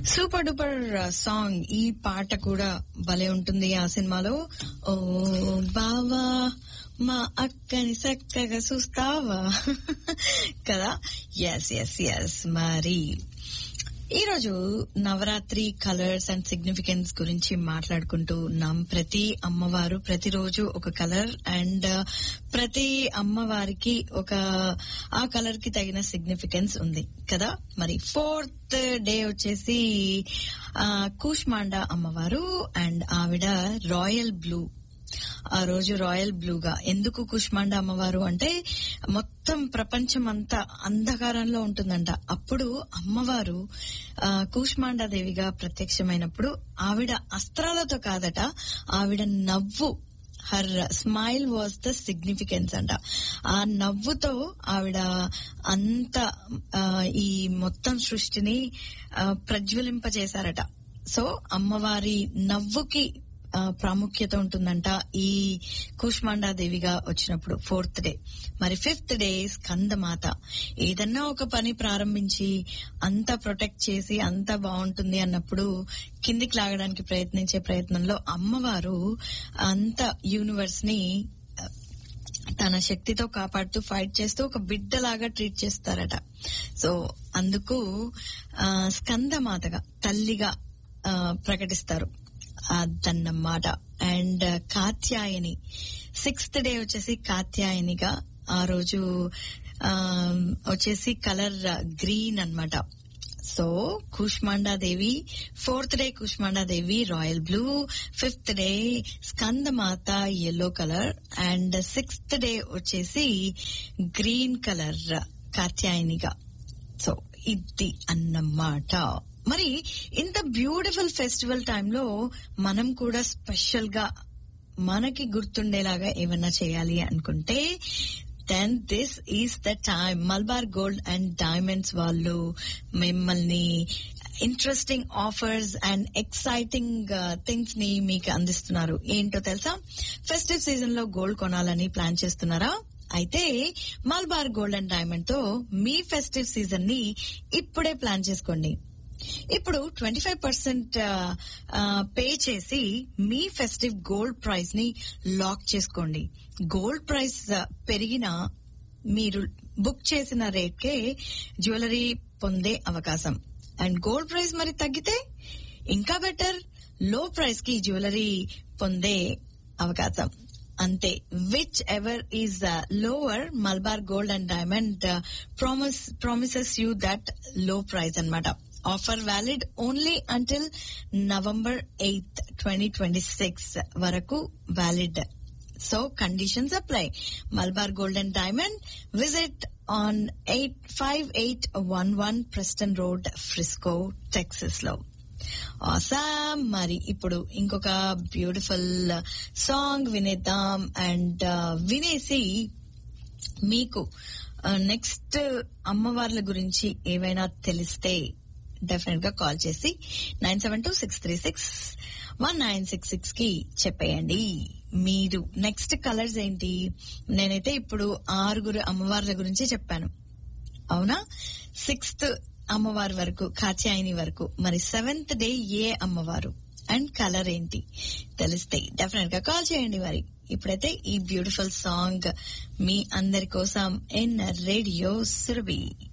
Super duper song. ఈ పాట కూడా భలే ఉంటుంది ఆ సినిమాలో. ఓ బావా మా అక్కని చక్కగా చూస్తావా కదా. Yes yes yes. మరి ఈరోజు నవరాత్రి కలర్స్ అండ్ సిగ్నిఫికెన్స్ గురించి మాట్లాడుకుంటూ ఉన్నాం. ప్రతి అమ్మవారు ప్రతిరోజు ఒక కలర్ అండ్ ప్రతి అమ్మవారికి ఒక ఆ కలర్ కి తగిన సిగ్నిఫికెన్స్ ఉంది కదా. మరి 4th డే వచ్చేసి కూష్మాండా అమ్మవారు అండ్ ఆవిడ రాయల్ బ్లూ. ఆ రోజు రాయల్ బ్లూగా ఎందుకు కూష్మాండా అమ్మవారు అంటే మొత్తం ప్రపంచం అంతా అంధకారంలో ఉంటుందంట. అప్పుడు అమ్మవారు కూష్మాండా దేవిగా ప్రత్యక్షమైనప్పుడు ఆవిడ అస్త్రాలతో కాదట, ఆవిడ నవ్వు, her smile was the significance అంట. ఆ నవ్వుతో ఆవిడ అంత ఈ మొత్తం సృష్టిని ప్రజ్వలింపజేశారట. సో అమ్మవారి నవ్వుకి ప్రాముఖ్యత ఉంటుందంట ఈ కూష్మాండా దేవిగా వచ్చినప్పుడు 4th డే. మరి 5th డే స్కందమాత. ఏదన్నా ఒక పని ప్రారంభించి అంతా ప్రొటెక్ట్ చేసి అంతా బాగుంటుంది అన్నప్పుడు కిందికి లాగడానికి ప్రయత్నించే ప్రయత్నంలో అమ్మవారు అంత యూనివర్స్ ని తన శక్తితో కాపాడుతూ ఫైట్ చేస్తూ ఒక బిడ్డలాగా ట్రీట్ చేస్తారట. సో అందుకు స్కందమాతగా తల్లిగా ప్రకటిస్తారు అదన్నమాట. అండ్ కాత్యాయని 6th డే వచ్చేసి కాత్యాయనిగా. ఆ రోజు వచ్చేసి కలర్ గ్రీన్ అన్నమాట. So Kushmanda Devi 4th day Kushmanda Devi royal blue, 5th day Skandamata yellow colour and 6th day వచ్చేసి గ్రీన్ కలర్ కాత్యాయనిగా. సో ఇది అన్నమాట. మరి ఇంత బ్యూటిఫుల్ ఫెస్టివల్ టైంలో మనం కూడా స్పెషల్ గా మనకి గుర్తుండేలాగా ఏమన్నా చేయాలి అనుకుంటే then this is the time. Malabar gold and diamonds వాళ్ళు మిమ్మల్ని interesting offers and exciting things ని మీకు అందిస్తున్నారు. ఏంటో తెలుసా? ఫెస్టివ్ సీజన్ లో గోల్డ్ కొనాలని ప్లాన్ చేస్తున్నారా? అయితే మల్బార్ గోల్డ్ అండ్ డైమండ్ తో మీ ఫెస్టివ్ సీజన్ ని ఇప్పుడే ప్లాన్ చేసుకోండి. ఇప్పుడు 25% పే చేసి మీ ఫెస్టివ్ గోల్డ్ ప్రైస్ ని లాక్ చేసుకోండి. గోల్డ్ ప్రైస్ పెరిగినా మీరు బుక్ చేసిన రేట్ కే జ్యువెలరీ పొందే అవకాశం. అండ్ గోల్డ్ ప్రైస్ మరి తగ్గితే ఇంకా బెటర్, లో ప్రైస్ కి జ్యువెలరీ పొందే అవకాశం. అంతే. Which ever is lower, Malabar gold and diamond promises you that లో ప్రైస్ అన్నమాట. Offer valid only until November 8th, 2026 వరకు valid. So conditions apply. Malabar Gold and Diamond. Visit on 5811 Preston Road, Frisco, Texas లో. Awesome. మరి ఇప్పుడు ఇంకొక beautiful song వినేద్దాం. And వినేసి మీకు నెక్స్ట్ అమ్మవార్ల గురించి ఏవైనా తెలిస్తే డెఫినెట్ గా కాల్ చేసి 972-636-1966 కి చెప్పేయండి. మీరు నెక్స్ట్ కలర్స్ ఏంటి? నేనైతే ఇప్పుడు 6 అమ్మవార్ల గురించి చెప్పాను, అవునా? 6th అమ్మవారి వరకు, కాత్యాయని వరకు. మరి 7th డే ఏ అమ్మవారు అండ్ కలర్ ఏంటి తెలిస్తే డెఫినెట్ గా కాల్ చేయండి. మరి ఇప్పుడైతే ఈ బ్యూటిఫుల్ సాంగ్ మీ అందరి కోసం ఇన్ రేడియో సురభి.